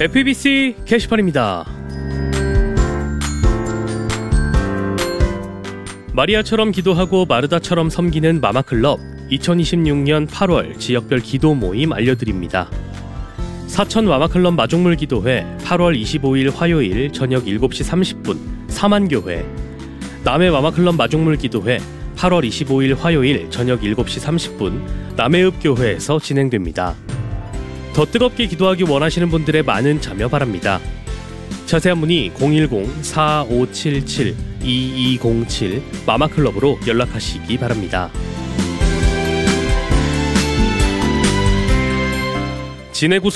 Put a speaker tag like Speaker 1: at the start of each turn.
Speaker 1: FBC 게시판입니다. 마리아처럼 기도하고 마르다처럼 섬기는 마마클럽 2026년 8월 지역별 기도 모임 알려드립니다. 사천 마마클럽 마중물 기도회 8월 25일 화요일 저녁 7시 30분 사만교회, 남해 마마클럽 마중물 기도회 8월 25일 화요일 저녁 7시 30분 남해읍교회에서 진행됩니다. 더 뜨겁게 기도하기 원하시는 분들의 많은 참여 바랍니다. 자세한 문의 010-4577-2207 마마클럽으로 연락하시기 바랍니다. 진해구